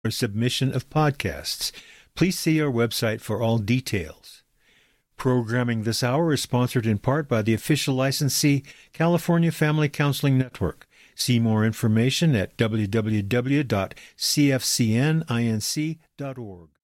or submission of podcasts. Please see our website for all details. Programming this hour is sponsored in part by the official licensee, California Family Counseling Network. See more information at www.cfcninc.org.